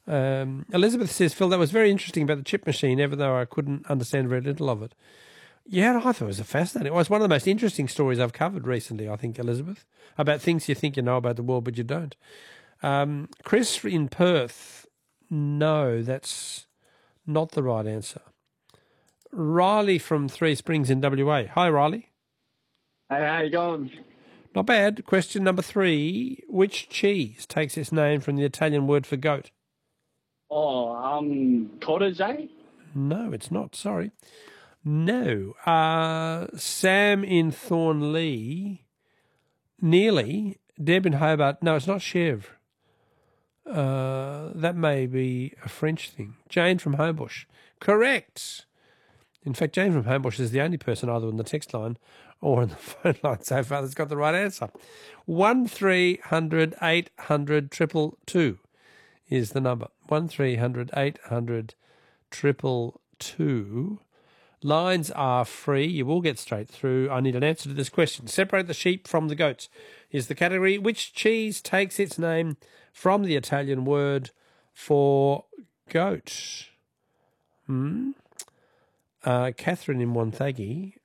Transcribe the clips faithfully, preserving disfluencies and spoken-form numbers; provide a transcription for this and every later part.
Um, Elizabeth says, Phil, that was very interesting about the chip machine, even though I couldn't understand very little of it. Yeah, I thought it was a fascinating. It was one of the most interesting stories I've covered recently, I think, Elizabeth, about things you think you know about the world, but you don't. Um, Chris in Perth, no, that's not the right answer. Riley from Three Springs in W A. Hi, Riley. Hey, how you going? Not bad. Question number three. Which cheese takes its name from the Italian word for goat? Oh, um, cottage, eh? No, it's not. Sorry. No. Uh, Sam in Thornlea. Nearly. Deb in Hobart. No, it's not chèvre. Uh, that may be a French thing. Jane from Homebush. Correct. In fact, Jane from Homebush is the only person either on the text line or on the phone line so far that's got the right answer. One three hundred eight hundred triple two is the number. One three hundred eight hundred triple two. Lines are free. You will get straight through. I need an answer to this question. Separate the sheep from the goats is the category. Which cheese takes its name from the Italian word for goat? Hmm? Uh, Catherine in Wonthaggi.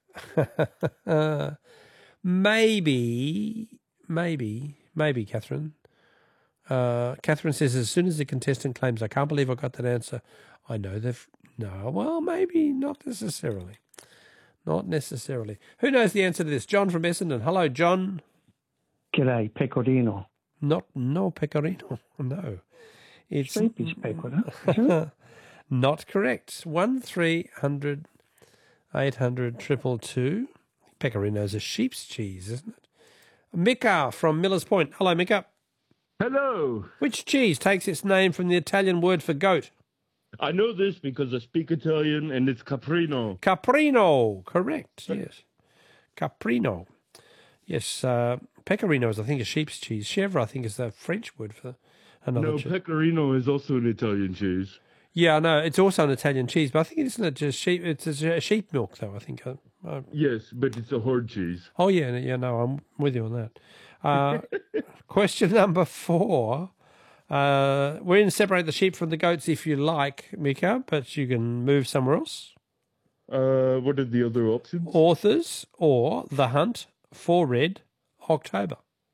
maybe, maybe, maybe, Catherine. Uh, Catherine says, as soon as the contestant claims, I can't believe I got that answer, I know they've... No, well, maybe not necessarily. Not necessarily. Who knows the answer to this? John from Essendon. Hello, John. G'day, pecorino. Not, no, pecorino. No. It's Sheep is pecorino. Not correct. One three hundred eight hundred triple two. Pecorino's a sheep's cheese, isn't it? Mika from Millers Point. Hello, Mika. Hello. Which cheese takes its name from the Italian word for goat? I know this because I speak Italian, and it's caprino. Caprino. Correct. Yes. Caprino. Yes. Uh, pecorino is, I think, a sheep's cheese. Chèvre, I think, is the French word for another No, cheese. pecorino is also an Italian cheese. Yeah, no, it's also an Italian cheese, but I think it's not just sheep. It's a sheep milk, though. I think. Uh, uh, yes, but it's a horde cheese. Oh yeah, yeah. No, I'm with you on that. Uh, question number four. Uh, we're going to separate the sheep from the goats if you like, Mika, but you can move somewhere else. Uh, what are the other options? Authors or The Hunt for Red October.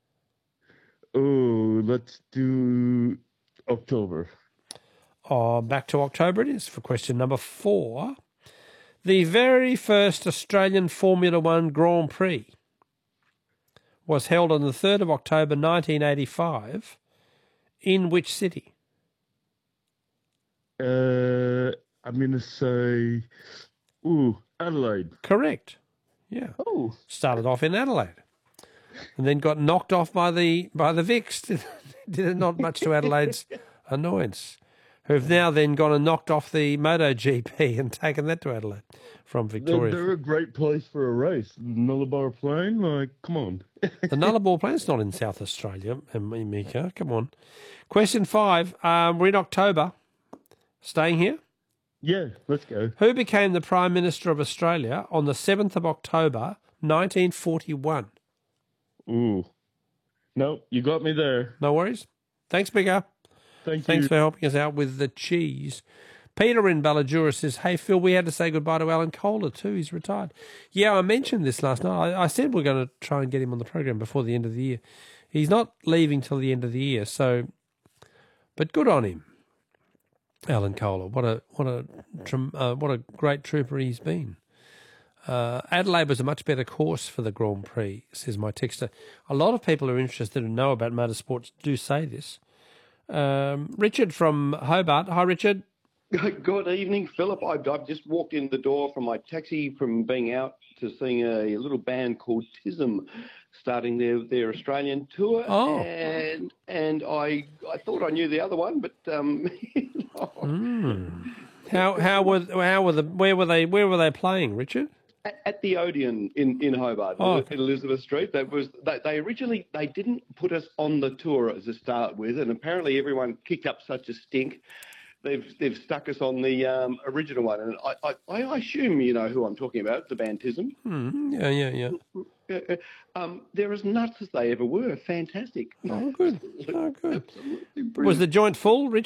Oh, let's do October. Oh, back to October it is for question number four. The very first Australian Formula One Grand Prix was held on the third of October nineteen eighty-five. In which city? Uh, I'm going to say, ooh, Adelaide. Correct. Yeah. Oh. Started off in Adelaide, and then got knocked off by the by the Vicks. Did it not much to Adelaide's annoyance, who've now then gone and knocked off the MotoGP and taken that to Adelaide from Victoria. They're, they're a great place for a race. Nullarbor Plain, like, come on. The Nullarbor Plain's not in South Australia, Mika. Come on. Question five. Um, we're in October. Staying here? Yeah, let's go. Who became the Prime Minister of Australia on the seventh of October, nineteen forty-one? Ooh. No, you got me there. No worries. Thanks, Mika. Thank Thanks you. for helping us out with the cheese. Peter in Ballajura says, hey, Phil, we had to say goodbye to Alan Kohler too. He's retired. Yeah, I mentioned this last night. I, I said we're going to try and get him on the program before the end of the year. He's not leaving till the end of the year, so... But good on him, Alan Kohler. What a what a uh, what a great trooper he's been. Uh, Adelaide was a much better course for the Grand Prix, says my texter. A lot of people who are interested and know about motorsports do say this. Um, Richard from Hobart. Hi, Richard. Good evening, Philip. I've, I've just walked in the door from my taxi from being out to seeing a little band called Tism starting their, their Australian tour. Oh. And and I I thought I knew the other one, but um, mm. how how were how were the where were they where were they playing, Richard? At, at the Odeon in, in Hobart, oh, in Elizabeth Street. That was they, they originally they didn't put us on the tour as a start with, and apparently everyone kicked up such a stink. They've they've stuck us on the um, original one, and I, I I assume you know who I'm talking about, the Bantism. Hmm. Yeah, yeah, yeah. Uh, um, they're as nuts as they ever were. Fantastic. Oh, good. Oh, good. Was the joint full, Richard?